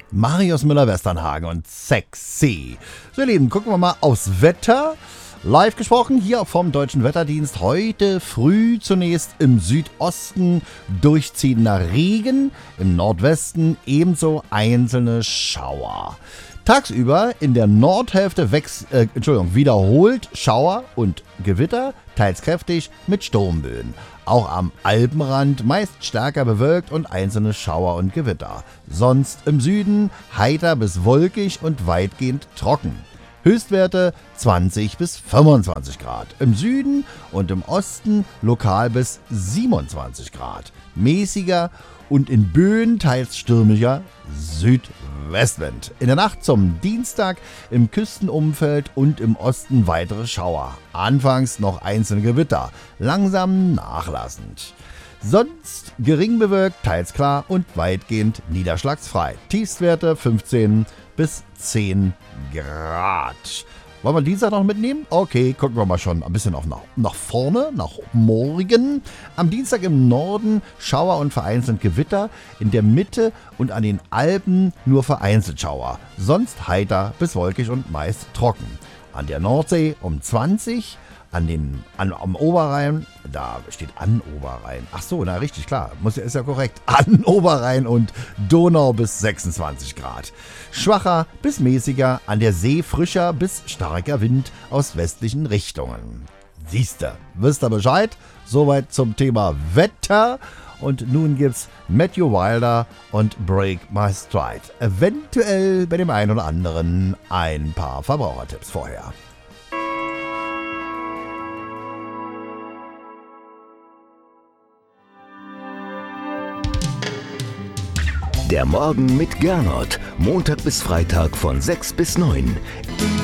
Marius Müller-Westernhagen und Sexy. So, ihr Lieben, gucken wir mal aufs Wetter. Live gesprochen hier vom Deutschen Wetterdienst. Heute früh zunächst im Südosten durchziehender Regen, im Nordwesten ebenso einzelne Schauer. Tagsüber in der Nordhälfte wiederholt Schauer und Gewitter, teils kräftig mit Sturmböen. Auch am Alpenrand meist stärker bewölkt und einzelne Schauer und Gewitter. Sonst im Süden heiter bis wolkig und weitgehend trocken. Höchstwerte 20 bis 25 Grad. Im Süden und im Osten lokal bis 27 Grad. Mäßiger und in Böen teils stürmischer Südwestwind. In der Nacht zum Dienstag im Küstenumfeld und im Osten weitere Schauer. Anfangs noch einzelne Gewitter, langsam nachlassend. Sonst gering bewölkt, teils klar und weitgehend niederschlagsfrei. Tiefstwerte 15 bis 10 Grad. Wollen wir Dienstag noch mitnehmen? Okay, gucken wir mal schon ein bisschen nach vorne, nach morgen. Am Dienstag im Norden Schauer und vereinzelt Gewitter. In der Mitte und an den Alpen nur vereinzelt Schauer. Sonst heiter bis wolkig und meist trocken. An der Nordsee um 20, am Oberrhein, da steht an Oberrhein. Ach so, na richtig, klar, ist ja korrekt. An Oberrhein und Donau bis 26 Grad. Schwacher bis mäßiger, an der See frischer bis starker Wind aus westlichen Richtungen. Siehste, wisst ihr Bescheid? Soweit zum Thema Wetter. Und nun gibt's Matthew Wilder und Break My Stride. Eventuell bei dem einen oder anderen ein paar Verbrauchertipps vorher. Der Morgen mit Gernot. Montag bis Freitag von 6 bis 9.